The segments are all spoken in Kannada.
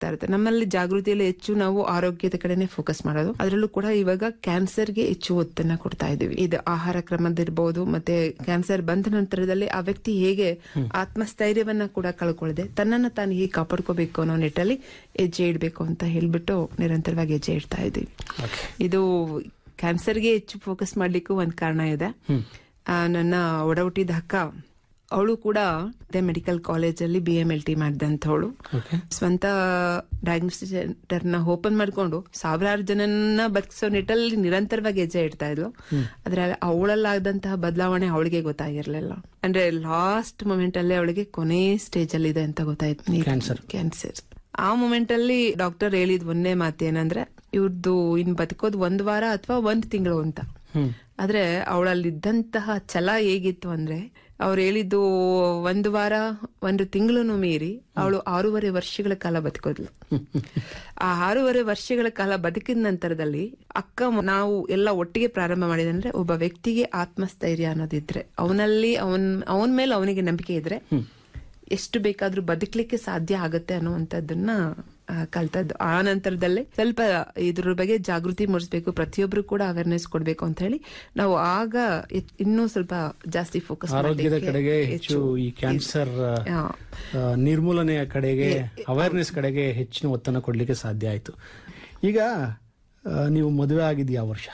ಆಗ್ತಾ ಇರುತ್ತೆ. ನಮ್ಮಲ್ಲಿ ಜಾಗೃತಿಯಲ್ಲಿ ಹೆಚ್ಚು ನಾವು ಆರೋಗ್ಯದ ಕಡೆನೆ ಫೋಕಸ್ ಮಾಡೋದು. ಅದರಲ್ಲೂ ಕೂಡ ಇವಾಗ ಕ್ಯಾನ್ಸರ್ಗೆ ಹೆಚ್ಚು ಒತ್ತನ್ನ ಕೊಡ್ತಾ ಇದೀವಿ. ಇದು ಆಹಾರ ಕ್ರಮದಿರ್ಬೋದು, ಮತ್ತೆ ಕ್ಯಾನ್ಸರ್ ಬಂದ ನಂತರದಲ್ಲಿ ಆ ವ್ಯಕ್ತಿ ಹೇಗೆ ಆತ್ಮಸ್ಥೈರ್ಯವನ್ನ ಕೂಡ ಕಳ್ಕೊಳ್ಳದೆ ತನ್ನನ್ನ ತಾನು ಹೇಗೆ ಕಾಪಾಡ್ಕೋಬೇಕು ಅನ್ನೋ ನಿಟ್ಟಲ್ಲಿ ಹೆಜ್ಜೆ ಇಡಬೇಕು ಅಂತ ಹೇಳ್ಬಿಟ್ಟು ನಿರಂತರವಾಗಿ ಹೆಜ್ಜೆ ಇಡ್ತಾ ಇದೀವಿ. ಇದು ಕ್ಯಾನ್ಸರ್ಗೆ ಹೆಚ್ಚು ಫೋಕಸ್ ಮಾಡ್ಲಿಕ್ಕೂ ಒಂದ್ ಕಾರಣ ಇದೆ. ನನ್ನ ಒಡ ಹುಟ್ಟಿದ ಅಕ್ಕ, ಅವಳು ಕೂಡ ಅದೇ ಮೆಡಿಕಲ್ ಕಾಲೇಜಲ್ಲಿ BMLT ಮಾಡಿದಂಥವಳು. ಸ್ವಂತ ಡಯಾಗ್ನೋಸ್ಟಿಕ್ ಸೆಂಟರ್ ನ ಓಪನ್ ಮಾಡ್ಕೊಂಡು ಸಾವಿರಾರು ಜನನ ಬದುಕಿಸೋ ನಿಟ್ಟಲ್ಲಿ ನಿರಂತರವಾಗಿ ಹೆಜ್ಜೆ ಇಡ್ತಾ ಇದ್ಲು. ಆದ್ರೆ ಅವಳಲ್ಲಾದಂತಹ ಬದಲಾವಣೆ ಅವಳಿಗೆ ಗೊತ್ತಾಗಿರ್ಲಿಲ್ಲ. ಅಂದ್ರೆ ಲಾಸ್ಟ್ ಮೊಮೆಂಟ್ ಅಲ್ಲೇ ಅವಳಿಗೆ ಕೊನೆ ಸ್ಟೇಜ್ ಅಲ್ಲಿ ಇದೆ ಅಂತ ಗೊತ್ತಾಯ್ತು, ಕ್ಯಾನ್ಸರ್. ಆ ಮೊಮೆಂಟ್ ಅಲ್ಲಿ ಡಾಕ್ಟರ್ ಹೇಳಿದ್ ಒಂದೇ ಮಾತು ಏನಂದ್ರೆ, ಇವ್ರದ್ದು ಇನ್ ಬದುಕೋದು 1 ವಾರ ಅಥವಾ 1 ತಿಂಗಳು ಅಂತ. ಆದ್ರೆ ಅವಳಲ್ಲಿದ್ದಂತಹ ಛಲ ಹೇಗಿತ್ತು ಅಂದ್ರೆ, ಅವ್ರು ಹೇಳಿದ್ದು 1 ವಾರ 1 ತಿಂಗಳು ಮೀರಿ ಅವಳು 6.5 ವರ್ಷಗಳ ಕಾಲ ಬದುಕೋದ್ಲು. ಆ 6.5 ವರ್ಷಗಳ ಕಾಲ ಬದುಕಿದ ನಂತರದಲ್ಲಿ ಅಕ್ಕ ನಾವು ಎಲ್ಲ ಒಟ್ಟಿಗೆ ಪ್ರಾರಂಭ ಮಾಡಿದಂದ್ರೆ, ಒಬ್ಬ ವ್ಯಕ್ತಿಗೆ ಆತ್ಮಸ್ಥೈರ್ಯ ಅನ್ನೋದಿದ್ರೆ, ಅವನಲ್ಲಿ ಅವನ ಮೇಲೆ ಅವನಿಗೆ ನಂಬಿಕೆ ಇದ್ರೆ ಎಷ್ಟು ಬೇಕಾದ್ರೂ ಬದುಕಲಿಕ್ಕೆ ಸಾಧ್ಯ ಆಗತ್ತೆ ಅನ್ನುವಂಥದ್ದನ್ನ ಕಲ್ತದ್ದು. ಆ ನಂತರದಲ್ಲೇ ಸ್ವಲ್ಪ ಇದ್ರ ಬಗ್ಗೆ ಜಾಗೃತಿ ಮೂಡಿಸಬೇಕು, ಪ್ರತಿಯೊಬ್ರು ಕೂಡ ಅವೇರ್ನೆಸ್ ಕೊಡ್ಬೇಕು ಅಂತ ಹೇಳಿ ನಾವು ಆಗ ಇನ್ನೂ ಸ್ವಲ್ಪ ಜಾಸ್ತಿ ಫೋಕಸ್ ಆರೋಗ್ಯದ ಕಡೆಗೆ ಹೆಚ್ಚು, ಈ ಕ್ಯಾನ್ಸರ್ ನಿರ್ಮೂಲನೆಯ ಕಡೆಗೆ, ಅವೇರ್ನೆಸ್ ಕಡೆಗೆ ಹೆಚ್ಚಿನ ಒತ್ತನ್ನು ಕೊಡ್ಲಿಕ್ಕೆ ಸಾಧ್ಯ ಆಯ್ತು. ಈಗ ನೀವು ಮದುವೆ ಆಗಿದ್ದು ಯಾವ ವರ್ಷ?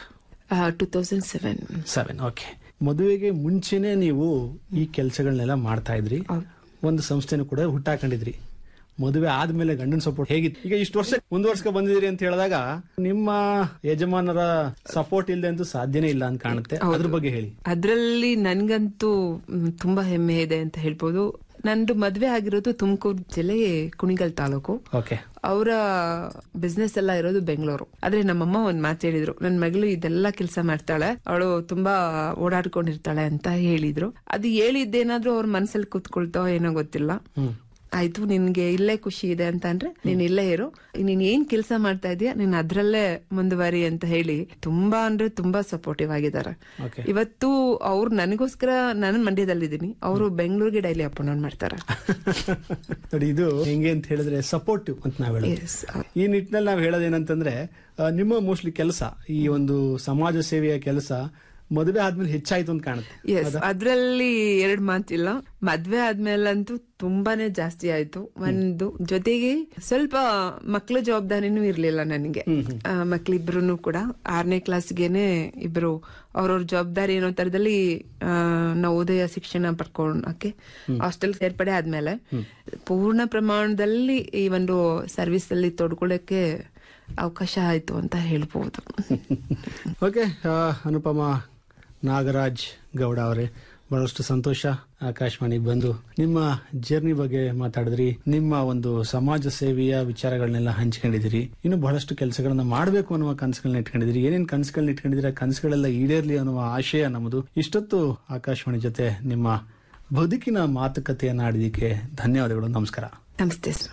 2007. ಓಕೆ. ಮದುವೆಗೆ ಮುಂಚೆನೆ ನೀವು ಈ ಕೆಲಸಗಳನ್ನೆಲ್ಲ ಮಾಡ್ತಾ ಇದ್ರಿ, ಒಂದು ಸಂಸ್ಥೆನೂ ಕೂಡ ಹುಟ್ಟಾಕೊಂಡಿದ್ರಿ. ಮದುವೆ ಆದ್ಮೇಲೆ ಗಂಡನ ಸಪೋರ್ಟ್ ಹೇಗಿತ್ತು? ಈಗ ಇಷ್ಟು ವರ್ಷ ಮುಂದುವರ್ಸ್ಕೊ ಬಂದಿದ್ದೀರಿ ಅಂತ ಹೇಳಿದಾಗ ನಿಮ್ಮ ಯಜಮಾನರ ಸಪೋರ್ಟ್ ಇಲ್ಲದೆ ಅಂತೂ ಸಾಧ್ಯನೇ ಇಲ್ಲ ಅಂತ ಕಾಣುತ್ತೆ. ಅದ್ರ ಬಗ್ಗೆ ಹೇಳಿ. ಅದ್ರಲ್ಲಿ ನನ್ಗಂತೂ ತುಂಬಾ ಹೆಮ್ಮೆ ಇದೆ ಅಂತ ಹೇಳ್ಬೋದು. ನಂದು ಮದ್ವೆ ಆಗಿರೋದು ತುಮಕೂರು ಜಿಲ್ಲೆ ಕುಣಿಗಲ್ ತಾಲೂಕು. ಅವರ ಬಿಸ್ನೆಸ್ ಎಲ್ಲ ಇರೋದು ಬೆಂಗಳೂರು. ಆದ್ರೆ ನಮ್ಮಮ್ಮ ಒಂದ್ ಮಾತು ಹೇಳಿದ್ರು, ನನ್ ಮಗಳು ಇದೆಲ್ಲ ಕೆಲಸ ಮಾಡ್ತಾಳೆ, ಅವಳು ತುಂಬಾ ಓಡಾಡ್ಕೊಂಡಿರ್ತಾಳೆ ಅಂತ ಹೇಳಿದ್ರು. ಅದು ಹೇಳಿದ್ದೇನಾದ್ರೂ ಅವ್ರ ಮನಸ್ಸಲ್ಲಿ ಕೂತ್ಕೊಳ್ತೋ ಏನೋ ಗೊತ್ತಿಲ್ಲ. ಆಯ್ತು, ನಿನ್ಗೆ ಇಲ್ಲೇ ಖುಷಿ ಇದೆ ಅಂತ ಅಂದ್ರೆ ನೀನ್ ಇಲ್ಲೇ ಇರು, ನೀನ್ ಏನ್ ಕೆಲಸ ಮಾಡ್ತಾ ಇದೀಯ ನೀನ್ ಅದ್ರಲ್ಲೇ ಮುಂದುವರಿ ಅಂತ ಹೇಳಿ ತುಂಬಾ ಅಂದ್ರೆ ತುಂಬಾ ಸಪೋರ್ಟಿವ್ ಆಗಿದ್ದಾರೆ. ಇವತ್ತು ಅವ್ರು ನನಗೋಸ್ಕರ ನಾನು ಮಂಡ್ಯದಲ್ಲಿದ್ದೀನಿ, ಅವರು ಬೆಂಗಳೂರಿಗೆ ಡೈಲಿ ಅಪ್ ಅಂಡ್ ಡೌನ್ ಮಾಡ್ತಾರೆ. ನೋಡಿ, ಇದು ಹೆಂಗೆ ಅಂತ ಹೇಳಿದ್ರೆ ಸಪೋರ್ಟಿವ್ ಅಂತ ನಾವ್ ಹೇಳೋದು. ಈ ನಿಟ್ಟಿನಲ್ಲಿ ನಾವ್ ಹೇಳೋದೇನಂತಂದ್ರೆ, ನಿಮ್ಮ ಮೋಸ್ಟ್ಲಿ ಕೆಲಸ, ಈ ಒಂದು ಸಮಾಜ ಸೇವೆಯ ಕೆಲಸ ಮದುವೆ ಆದ್ಮೇಲೆ ಹೆಚ್ಚಾಯ್ತು ಅಂತ ಕಾಣುತ್ತೆ. ಅದ್ರಲ್ಲಿ 2 ಮಾತಿಲ್ಲ. ಮದ್ವೆ ಆದ್ಮೇಲಂತೂ ತುಂಬಾನೇ ಜಾಸ್ತಿ ಆಯ್ತು. ಒಂದು ಜೊತೆಗೆ ಸ್ವಲ್ಪ ಮಕ್ಳ ಜವಾಬ್ದಾರಿನೂ ಇರ್ಲಿಲ್ಲ ನನಗೆ. ಮಕ್ಳಿಬ್ರು ಕೂಡ 6ನೇ ಕ್ಲಾಸ್ಗೆನೆ ಇಬ್ರು ಅವ್ರವ್ರ ಜವಾಬ್ದಾರಿ ಏನೋ ತರದಲ್ಲಿ ನವೋದಯ ಶಿಕ್ಷಣ ಪಡ್ಕೊಳಕ್ಕೆ ಹಾಸ್ಟೆಲ್ ಸೇರ್ಪಡೆ ಆದ್ಮೇಲೆ ಪೂರ್ಣ ಪ್ರಮಾಣದಲ್ಲಿ ಈ ಒಂದು ಸರ್ವಿಸ್ ಅಲ್ಲಿ ತೊಡ್ಕೊಳ್ಳಕ್ಕೆ ಅವಕಾಶ ಆಯ್ತು ಅಂತ ಹೇಳ್ಬಹುದು. ಓಕೆ, ಅನುಪಮಾ ನಾಗರಾಜ್ ಗೌಡ ಅವರೇ, ಬಹಳಷ್ಟು ಸಂತೋಷ ಆಕಾಶವಾಣಿಗೆ ಬಂದು ನಿಮ್ಮ ಜರ್ನಿ ಬಗ್ಗೆ ಮಾತಾಡಿದ್ರಿ. ನಿಮ್ಮ ಒಂದು ಸಮಾಜ ಸೇವೆಯ ವಿಚಾರಗಳನ್ನೆಲ್ಲ ಹಂಚ್ಕೊಂಡಿದಿರಿ. ಇನ್ನು ಬಹಳಷ್ಟು ಕೆಲಸಗಳನ್ನ ಮಾಡಬೇಕು ಅನ್ನುವ ಕನಸುಗಳನ್ನ ಇಟ್ಕೊಂಡಿದಿರಿ. ಏನೇನ್ ಕನಸುಗಳನ್ನ ಇಟ್ಕೊಂಡಿದಿರ, ಕನಸುಗಳೆಲ್ಲ ಈಡೇರ್ಲಿ ಅನ್ನುವ ಆಶಯ ನಮ್ಮದು. ಇಷ್ಟೊತ್ತು ಆಕಾಶವಾಣಿ ಜೊತೆ ನಿಮ್ಮ ಬದುಕಿನ ಮಾತುಕತೆಯನ್ನ ಆಡಿದಕ್ಕೆ ಧನ್ಯವಾದಗಳು. ನಮಸ್ಕಾರ. ನಮಸ್ತೆ ಸರ್.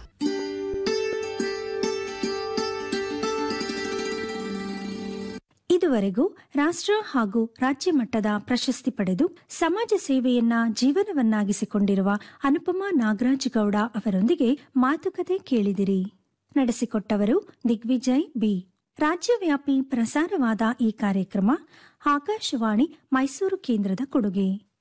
ಇದುವರೆಗೂ ರಾಷ್ಟ್ರ ಹಾಗೂ ರಾಜ್ಯ ಮಟ್ಟದ ಪ್ರಶಸ್ತಿ ಪಡೆದು ಸಮಾಜ ಸೇವೆಯನ್ನ ಜೀವನವನ್ನಾಗಿಸಿಕೊಂಡಿರುವ ಅನುಪಮಾ ನಾಗರಾಜ್ ಗೌಡ ಅವರೊಂದಿಗೆ ಮಾತುಕತೆ ಕೇಳಿದಿರಿ. ನಡೆಸಿಕೊಟ್ಟವರು ದಿಗ್ವಿಜಯ್ ಬಿ. ರಾಜ್ಯವ್ಯಾಪಿ ಪ್ರಸಾರವಾದ ಈ ಕಾರ್ಯಕ್ರಮ ಆಕಾಶವಾಣಿ ಮೈಸೂರು ಕೇಂದ್ರದ ಕೊಡುಗೆ.